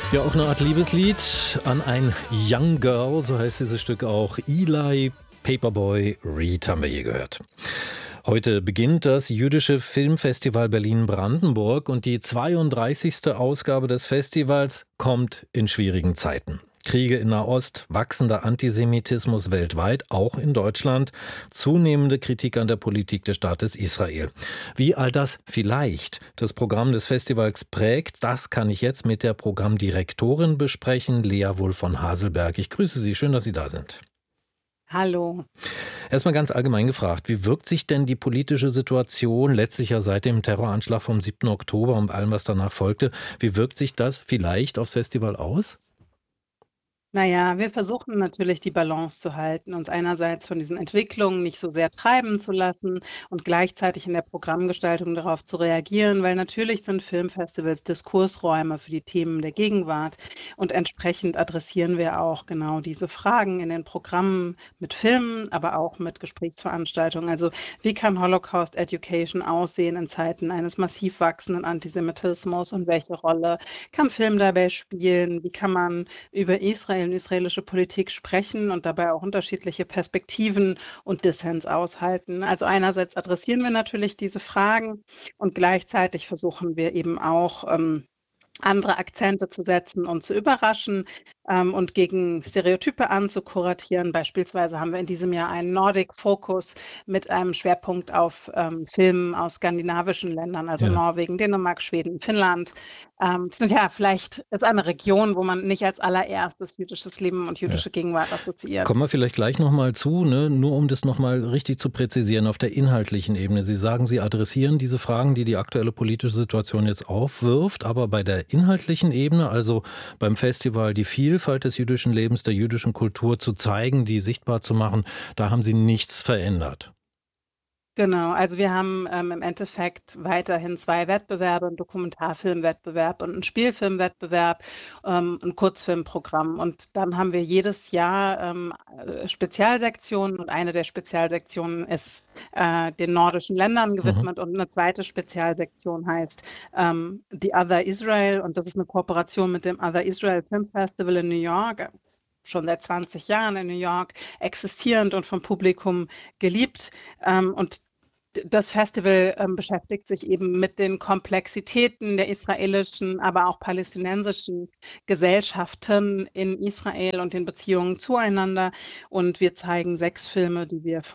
Ja, auch eine Art Liebeslied an ein Young Girl, so heißt dieses Stück auch. Eli, Paperboy, Reed haben wir hier gehört. Heute beginnt das Jüdische Filmfestival Berlin-Brandenburg und die 32. Ausgabe des Festivals kommt in schwierigen Zeiten. Kriege in Nahost, wachsender Antisemitismus weltweit, auch in Deutschland, zunehmende Kritik an der Politik des Staates Israel. Wie all das vielleicht das Programm des Festivals prägt, das kann ich jetzt mit der Programmdirektorin besprechen, Lea Wulff von Haselberg. Ich grüße Sie, schön, dass Sie da sind. Hallo. Erstmal ganz allgemein gefragt, wie wirkt sich denn die politische Situation letztlich ja seit dem Terroranschlag vom 7. Oktober und allem, was danach folgte, wie wirkt sich das vielleicht aufs Festival aus? Naja, wir versuchen natürlich die Balance zu halten, uns einerseits von diesen Entwicklungen nicht so sehr treiben zu lassen und gleichzeitig in der Programmgestaltung darauf zu reagieren, weil natürlich sind Filmfestivals Diskursräume für die Themen der Gegenwart und entsprechend adressieren wir auch genau diese Fragen in den Programmen mit Filmen, aber auch mit Gesprächsveranstaltungen. Also wie kann Holocaust Education aussehen in Zeiten eines massiv wachsenden Antisemitismus und welche Rolle kann Film dabei spielen? Wie kann man über Israel und israelische Politik sprechen und dabei auch unterschiedliche Perspektiven und Dissens aushalten? Also einerseits adressieren wir natürlich diese Fragen und gleichzeitig versuchen wir eben auch andere Akzente zu setzen und zu überraschen und gegen Stereotype anzukuratieren. Beispielsweise haben wir in diesem Jahr einen Nordic Focus mit einem Schwerpunkt auf Filmen aus skandinavischen Ländern, also Ja. Norwegen, Dänemark, Schweden, Finnland. Das sind ja vielleicht ist eine Region, wo man nicht als allererstes jüdisches Leben und Ja. jüdische Gegenwart assoziiert. Kommen wir vielleicht gleich nochmal zu, ne? Nur um das nochmal richtig zu präzisieren auf der inhaltlichen Ebene. Sie sagen, Sie adressieren diese Fragen, die die aktuelle politische Situation jetzt aufwirft, aber bei der inhaltlichen Ebene, also beim Festival die Vielfalt des jüdischen Lebens, der jüdischen Kultur zu zeigen, die sichtbar zu machen, da haben Sie nichts verändert. Genau, also wir haben im Endeffekt weiterhin 2 Wettbewerbe, 'n Dokumentarfilmwettbewerb und 'n Spielfilmwettbewerb, 'n Kurzfilmprogramm. Und dann haben wir jedes Jahr Spezialsektionen und eine der Spezialsektionen ist den nordischen Ländern Mhm. gewidmet und eine zweite Spezialsektion heißt The Other Israel und das ist eine Kooperation mit dem Other Israel Film Festival in New York, schon seit 20 Jahren in New York existierend und vom Publikum geliebt. Und das Festival beschäftigt sich eben mit den Komplexitäten der israelischen, aber auch palästinensischen Gesellschaften in Israel und den Beziehungen zueinander. Und wir zeigen 6 Filme, die wir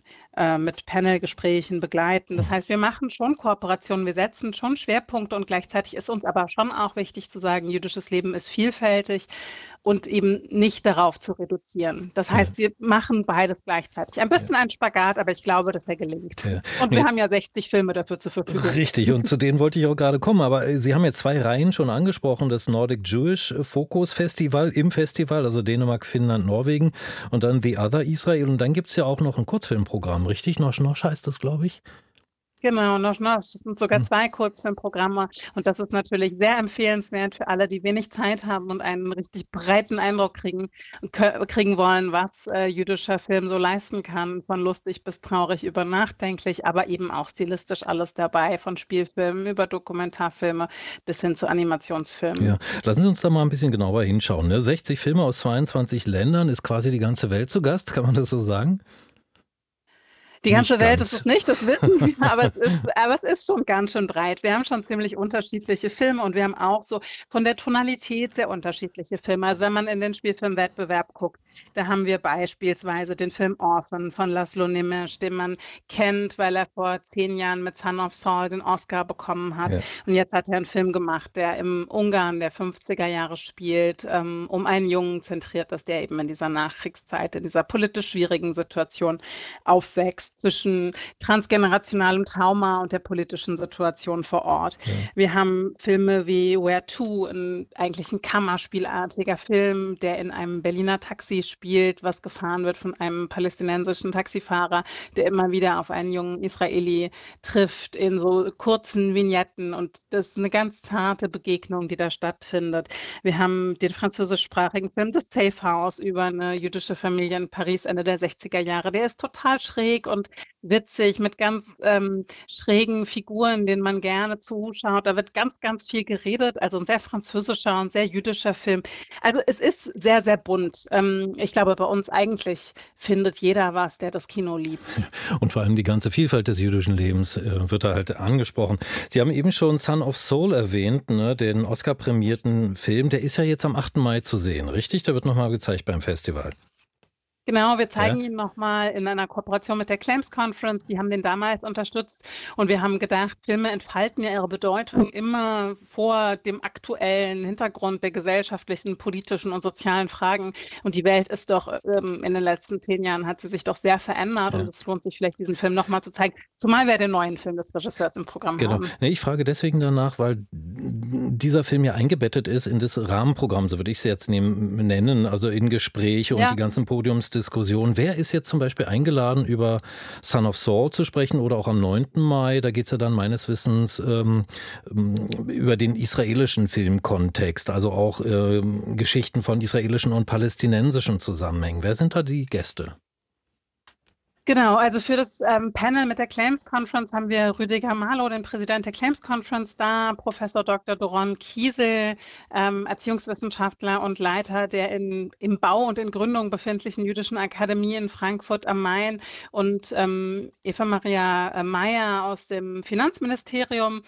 mit Panelgesprächen begleiten. Das Mhm. heißt, wir machen schon Kooperationen, wir setzen schon Schwerpunkte und gleichzeitig ist uns aber schon auch wichtig zu sagen, jüdisches Leben ist vielfältig und eben nicht darauf zu reduzieren. Das Ja. heißt, wir machen beides gleichzeitig. Ein Ja. bisschen ein Spagat, aber ich glaube, dass er gelingt. Ja. Und wir Nee, haben ja 60 Filme dafür zur Verfügung. richtig, und zu denen wollte ich auch gerade kommen. Aber Sie haben jetzt 2 Reihen schon angesprochen, das Nordic Jewish Focus Festival im Festival, also Dänemark, Finnland, Norwegen und dann The Other Israel. Und dann gibt es ja auch noch ein Kurzfilmprogramm, richtig? Nosch heißt das, glaube ich. Genau, das sind sogar Hm. 2 Kurzfilmprogramme und das ist natürlich sehr empfehlenswert für alle, die wenig Zeit haben und einen richtig breiten Eindruck kriegen wollen, was jüdischer Film so leisten kann, von lustig bis traurig über nachdenklich, aber eben auch stilistisch alles dabei, von Spielfilmen über Dokumentarfilme bis hin zu Ja, Animationsfilmen. lassen Sie uns da mal ein bisschen genauer hinschauen. Ne? 60 Filme aus 22 Ländern, ist quasi die ganze Welt zu Gast, kann man das so sagen? Die Nicht ganze Welt ist ganz. es nicht, das wissen wir, aber es ist schon ganz schön breit. Wir haben schon ziemlich unterschiedliche Filme und wir haben auch so von der Tonalität sehr unterschiedliche Filme. Also wenn man in den Spielfilmwettbewerb guckt, da haben wir beispielsweise den Film Orphan von Laszlo Nemes, den man kennt, weil er vor 10 Jahren mit Son of Saul den Oscar bekommen hat. Ja. Und jetzt hat er einen Film gemacht, der im Ungarn der 50er Jahre spielt, um einen Jungen zentriert ist, der eben in dieser Nachkriegszeit, in dieser politisch schwierigen Situation aufwächst zwischen transgenerationalem Trauma und der politischen Situation vor Ort. Ja. Wir haben Filme wie Where To, eigentlich ein kammerspielartiger Film, der in einem Berliner Taxi spielt, was gefahren wird von einem palästinensischen Taxifahrer, der immer wieder auf einen jungen Israeli trifft in so kurzen Vignetten und das ist eine ganz zarte Begegnung, die da stattfindet. Wir haben den französischsprachigen Film The Safe House über eine jüdische Familie in Paris Ende der 60er Jahre. Der ist total schräg und witzig, mit ganz schrägen Figuren, denen man gerne zuschaut. Da wird ganz, ganz viel geredet. Also ein sehr französischer und sehr jüdischer Film. Also es ist sehr, sehr bunt. Ich glaube, bei uns eigentlich findet jeder was, der das Kino liebt. Und vor allem die ganze Vielfalt des jüdischen Lebens wird da halt angesprochen. Sie haben eben schon Son of Soul erwähnt, ne, den Oscar-prämierten Film. Der ist ja jetzt am 8. Mai zu sehen, richtig? Der wird nochmal gezeigt beim Festival. Genau, wir zeigen Ja? ihn nochmal in einer Kooperation mit der Claims Conference. Die haben den damals unterstützt und wir haben gedacht, Filme entfalten ja ihre Bedeutung immer vor dem aktuellen Hintergrund der gesellschaftlichen, politischen und sozialen Fragen. Und die Welt ist doch in den letzten 10 Jahren hat sie sich doch sehr verändert Ja. und es lohnt sich vielleicht, diesen Film nochmal zu zeigen. Zumal wir den neuen Film des Regisseurs im Programm Genau. haben. Nee, ich frage deswegen danach, weil dieser Film ja eingebettet ist in das Rahmenprogramm, so würde ich es jetzt nennen, also in Gespräche und Ja. die ganzen Podiumsdiskussionen. Wer ist jetzt zum Beispiel eingeladen, über Son of Saul zu sprechen oder auch am 9. Mai? Da geht es ja dann meines Wissens über den israelischen Filmkontext, also auch Geschichten von israelischen und palästinensischen Zusammenhängen. Wer sind da die Gäste? Genau, also für das Panel mit der Claims Conference haben wir Rüdiger Marlow, den Präsident der Claims Conference, da, Professor Dr. Doron Kiesel, Erziehungswissenschaftler und Leiter der im Bau und in Gründung befindlichen Jüdischen Akademie in Frankfurt am Main und Eva Maria Meyer aus dem Finanzministerium.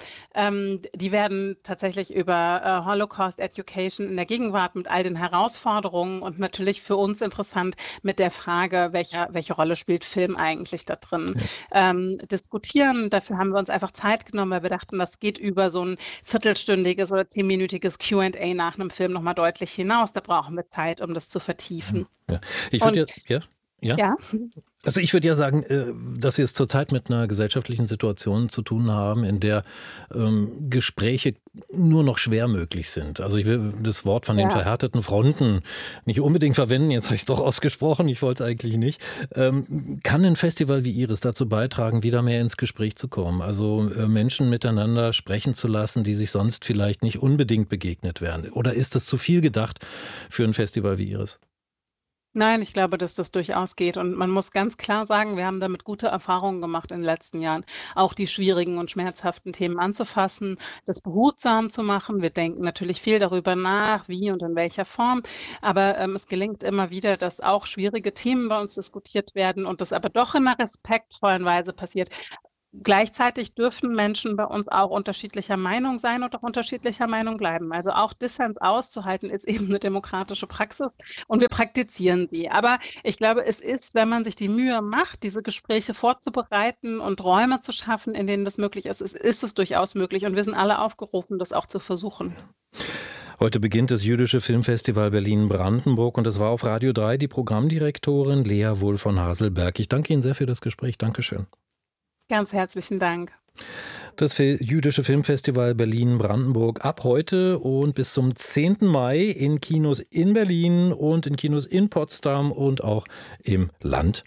Die werden tatsächlich über Holocaust Education in der Gegenwart mit all den Herausforderungen und natürlich für uns interessant mit der Frage, welche Rolle spielt Film eigentlich da drin, diskutieren. Dafür haben wir uns einfach Zeit genommen, weil wir dachten, das geht über so ein viertelstündiges oder 10-minütiges Q&A nach einem Film nochmal deutlich hinaus. Da brauchen wir Zeit, um das zu vertiefen. Ja. Ich würde Ja. Also ich würde ja sagen, dass wir es zurzeit mit einer gesellschaftlichen Situation zu tun haben, in der Gespräche nur noch schwer möglich sind. Also ich will das Wort von den verhärteten Fronten nicht unbedingt verwenden, jetzt habe ich es doch ausgesprochen, ich wollte es eigentlich nicht. Kann ein Festival wie Ihres dazu beitragen, wieder mehr ins Gespräch zu kommen? Also Menschen miteinander sprechen zu lassen, die sich sonst vielleicht nicht unbedingt begegnet wären? Oder ist das zu viel gedacht für ein Festival wie Ihres? Nein, ich glaube, dass das durchaus geht. Und man muss ganz klar sagen, wir haben damit gute Erfahrungen gemacht in den letzten Jahren, auch die schwierigen und schmerzhaften Themen anzufassen, das behutsam zu machen. Wir denken natürlich viel darüber nach, wie und in welcher Form. Aber es gelingt immer wieder, dass auch schwierige Themen bei uns diskutiert werden und das aber doch in einer respektvollen Weise passiert. Gleichzeitig dürfen Menschen bei uns auch unterschiedlicher Meinung sein und auch unterschiedlicher Meinung bleiben. Also auch Dissens auszuhalten ist eben eine demokratische Praxis und wir praktizieren sie. Aber ich glaube, es ist, wenn man sich die Mühe macht, diese Gespräche vorzubereiten und Räume zu schaffen, in denen das möglich ist, ist es durchaus möglich. Und wir sind alle aufgerufen, das auch zu versuchen. Heute beginnt das Jüdische Filmfestival Berlin-Brandenburg und es war auf Radio 3 die Programmdirektorin Lea Wohl von Haselberg. Ich danke Ihnen sehr für das Gespräch. Dankeschön. Ganz herzlichen Dank. Das Jüdische Filmfestival Berlin-Brandenburg ab heute und bis zum 10. Mai in Kinos in Berlin und in Kinos in Potsdam und auch im Land